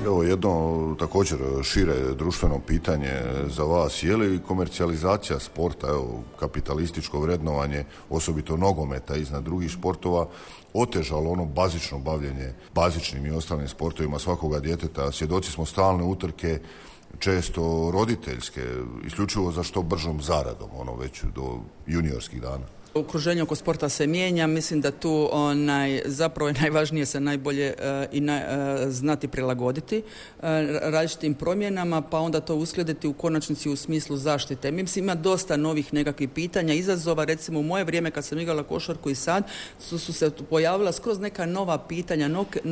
Evo jedno također šire društveno pitanje za vas. Je li komercijalizacija sporta, evo, kapitalističko vrednovanje, osobito nogometa iznad drugih športova, otežalo ono bazično bavljenje bazičnim i ostalim sportovima svakoga djeteta? Svjedoci smo stalne utrke, često roditeljske, isključivo za što bržom zaradom, već do juniorskih dana. Okruženje oko sporta se mijenja, mislim da tu zapravo je najvažnije se najbolje znati prilagoditi različitim promjenama, pa onda to uskladiti u konačnici u smislu zaštite. Mislim, ima dosta novih nekakvih pitanja, izazova, recimo u moje vrijeme kad sam igrala košarku i sad su se pojavila skroz neka nova pitanja,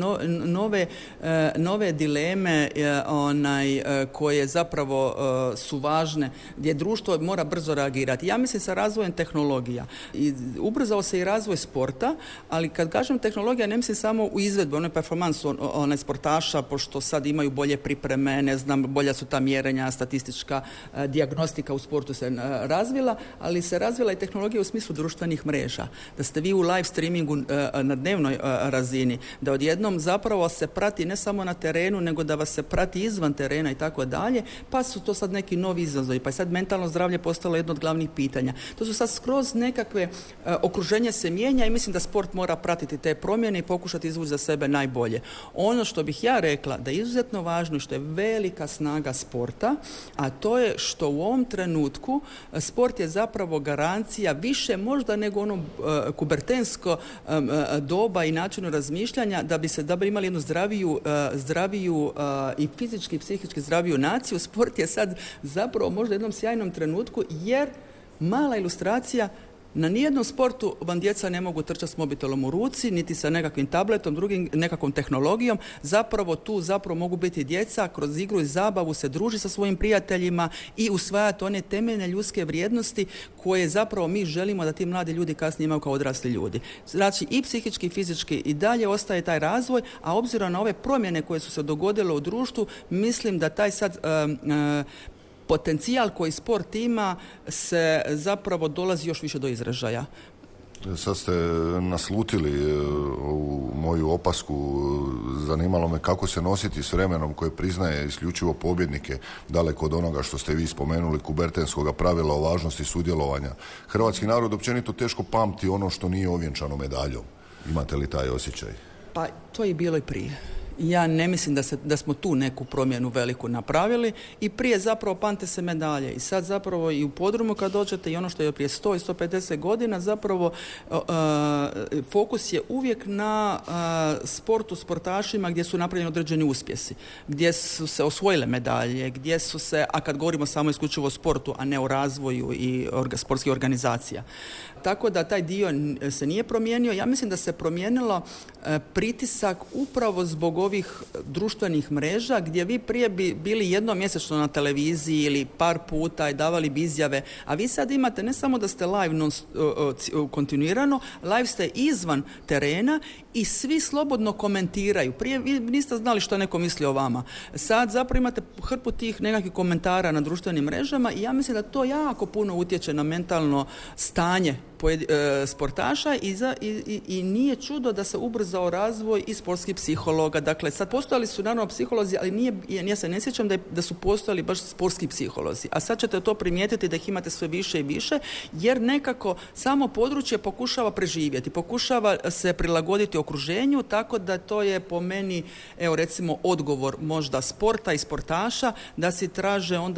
nove dileme koje zapravo su važne, gdje društvo mora brzo reagirati. Ja mislim sa razvojem tehnologija i ubrzao se i razvoj sporta, ali kad kažem tehnologija ne mislim samo u izvedbu, performansu sportaša, pošto sad imaju bolje pripreme, bolja su ta mjerenja, statistička dijagnostika u sportu se razvila, ali se razvila i tehnologija u smislu društvenih mreža. Da ste vi u live streamingu na dnevnoj razini, da odjednom zapravo se prati ne samo na terenu, nego da vas se prati izvan terena i tako dalje, pa su to sad neki novi izazovi, pa je sad mentalno zdravlje postalo jedno od glavnih pitanja. To su sad skroz nekakve okruženje se mijenja i mislim da sport mora pratiti te promjene i pokušati izvući za sebe najbolje. Ono što bih ja rekla da je izuzetno važno i što je velika snaga sporta, a to je što u ovom trenutku sport je zapravo garancija više možda nego ono kubertensko doba i načinu razmišljanja da bi imali jednu zdraviju i fizički i psihički zdraviju naciju. Sport je sad zapravo možda jednom sjajnom trenutku jer mala ilustracija, na nijednom sportu vam djeca ne mogu trčati s mobitelom u ruci, niti sa nekakvim tabletom, drugim nekakvom tehnologijom. Zapravo mogu biti djeca, kroz igru i zabavu se druži sa svojim prijateljima i usvajati one temeljne ljudske vrijednosti koje zapravo mi želimo da ti mladi ljudi kasnije imaju kao odrasli ljudi. Znači i psihički i fizički i dalje ostaje taj razvoj, a obzirom na ove promjene koje su se dogodile u društvu, mislim da taj sad potencijal koji sport ima se zapravo dolazi još više do izražaja. Sad ste naslutili u moju opasku, zanimalo me kako se nositi s vremenom koje priznaje isključivo pobjednike, daleko od onoga što ste vi spomenuli, kubertenskog pravila o važnosti sudjelovanja. Hrvatski narod općenito teško pamti ono što nije ovjenčano medaljom. Imate li taj osjećaj? Pa to je bilo i prije. Ja ne mislim da smo tu neku promjenu veliku napravili i prije zapravo pamte se medalje i sad zapravo i u podrumu kad dođete i ono što je prije 100 i 150 godina zapravo fokus je uvijek na sportu, sportašima gdje su napravljeni određeni uspjesi, gdje su se osvojile medalje, gdje su se, a kad govorimo samo isključivo o sportu, a ne o razvoju i sportskih organizacija. Tako da taj dio se nije promijenio. Ja mislim da se promijenilo pritisak upravo zbog ovih društvenih mreža gdje vi prije bi bili jednom mjesečno na televiziji ili par puta i davali bi izjave, a vi sad imate ne samo da ste live kontinuirano, live ste izvan terena i svi slobodno komentiraju. Prije vi niste znali što neko misli o vama. Sad zapravo imate hrpu tih nekakvih komentara na društvenim mrežama i ja mislim da to jako puno utječe na mentalno stanje sportaša i nije čudo da se ubrzao razvoj i sportskih psihologa. Dakle, sad postojali su naravno psiholozi, ali ja se ne sjećam da su postojali baš sportski psiholozi. A sad ćete to primijetiti da ih imate sve više i više, jer nekako samo područje pokušava preživjeti, pokušava se prilagoditi okruženju, tako da to je po meni, evo recimo, odgovor možda sporta i sportaša da si traže onda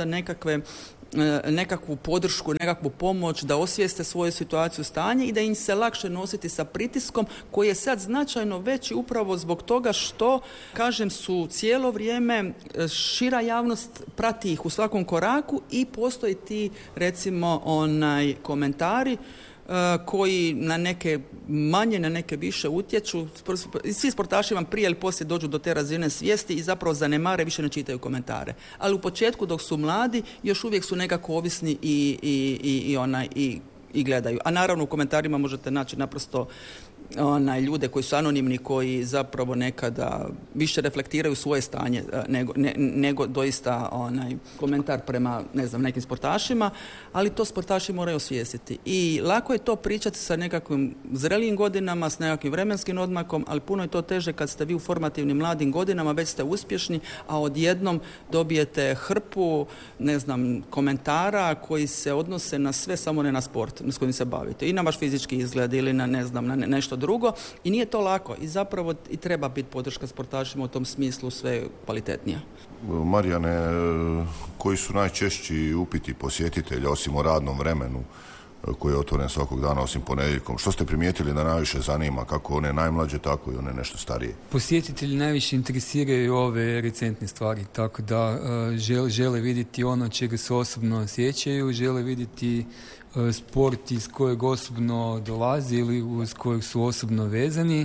nekakvu podršku, nekakvu pomoć, da osvijeste svoju situaciju, stanje i da im se lakše nositi sa pritiskom koji je sad značajno veći upravo zbog toga što, kažem, su cijelo vrijeme šira javnost prati ih u svakom koraku i postoji ti, recimo, komentari koji na neke manje, na neke više utječu. Svi sportaši vam prije ili poslije dođu do te razine svijesti i zapravo zanemare, više ne čitaju komentare. Ali u početku dok su mladi još uvijek su nekako ovisni i gledaju. A naravno u komentarima možete naći naprosto ljude koji su anonimni, koji zapravo nekada više reflektiraju svoje stanje nego doista komentar prema, ne znam, nekim sportašima, ali to sportaši moraju osvijestiti. I lako je to pričati sa nekakvim zrelijim godinama, s nekakvim vremenskim odmakom, ali puno je to teže kad ste vi u formativnim mladim godinama, već ste uspješni, a odjednom dobijete hrpu, ne znam, komentara koji se odnose na sve, samo ne na sport s kojim se bavite. I na vaš fizički izgled ili na, ne znam, na nešto drugo. I nije to lako. I zapravo i treba biti podrška sportašima u tom smislu sve kvalitetnija. Marijane, koji su najčešći upiti posjetitelja, osim o radnom vremenu koji je otvoren svakog dana osim ponedjeljkom? Što ste primijetili da najviše zanima, kako one najmlađe, tako i one nešto starije? Posjetitelji najviše interesiraju ove recentne stvari, tako da žele vidjeti ono čega se osobno osjećaju, žele vidjeti sport iz kojeg osobno dolazi ili uz kojeg su osobno vezani.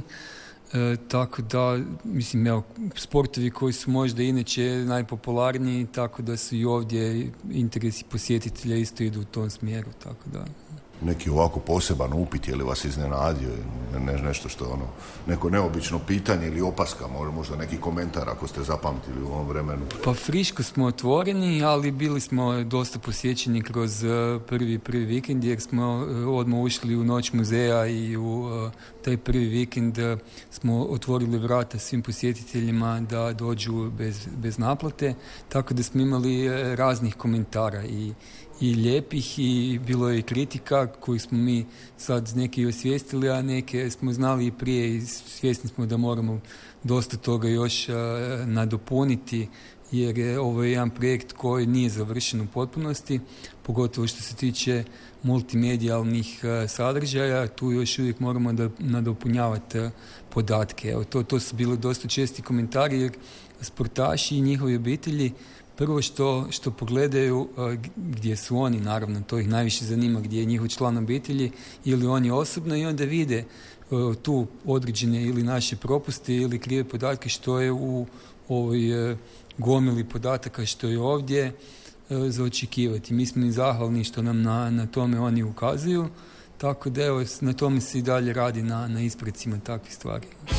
Tako da, mislim, evo, sportovi koji su možda inače najpopularniji, tako da su i ovdje interesi posjetitelja isto idu u tom smjeru, tako da. Neki ovako poseban upit, je li vas iznenadio, nešto što neko neobično pitanje ili opaska, možda neki komentar ako ste zapamtili u ovom vremenu? Pa friško smo otvoreni, ali bili smo dosta posjećeni kroz prvi vikend, jer smo odmah ušli u Noć muzeja i u taj prvi vikend smo otvorili vrata svim posjetiteljima da dođu bez naplate, tako da smo imali raznih komentara i lijepih, i bilo je i kritika koju smo mi sad neki osvijestili, a neke smo znali i prije i svjesni smo da moramo dosta toga još nadopuniti, jer ovo je jedan projekt koji nije završen u potpunosti, pogotovo što se tiče multimedijalnih sadržaja, tu još uvijek moramo nadopunjavati podatke. Evo, to su bili dosta česti komentari, jer sportaši i njihovi obitelji prvo što pogledaju gdje su oni, naravno, to ih najviše zanima, gdje je njihov član obitelji ili oni osobno, i onda vide tu određene ili naše propuste ili krive podatke što je u ovoj gomili podataka što je ovdje za očekivati. Mi smo i zahvalni što nam na tome oni ukazuju, tako da evo, na tome se i dalje radi na isprecima takvih stvari.